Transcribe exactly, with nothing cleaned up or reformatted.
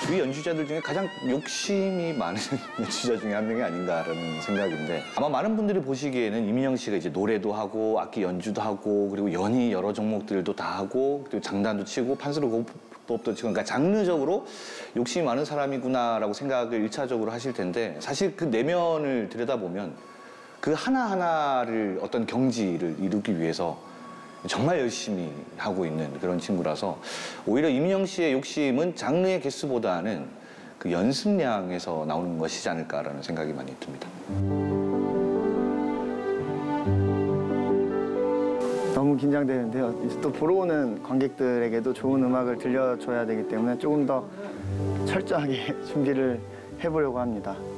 주위 연주자들 중에 가장 욕심이 많은 연주자 중에 한 명이 아닌가라는 생각인데, 아마 많은 분들이 보시기에는 이민영 씨가 이제 노래도 하고 악기 연주도 하고 그리고 연희 여러 종목들도 다 하고 그리고 장단도 치고 판소리 고법도 치고, 그러니까 장르적으로 욕심이 많은 사람이구나라고 생각을 일차적으로 하실 텐데, 사실 그 내면을 들여다보면 그 하나하나를 어떤 경지를 이루기 위해서 정말 열심히 하고 있는 그런 친구라서, 오히려 이민영 씨의 욕심은 장르의 개수보다는 그 연습량에서 나오는 것이지 않을까라는 생각이 많이 듭니다. 너무 긴장되는데요. 이제 또 보러 오는 관객들에게도 좋은 음악을 들려줘야 되기 때문에 조금 더 철저하게 준비를 해보려고 합니다.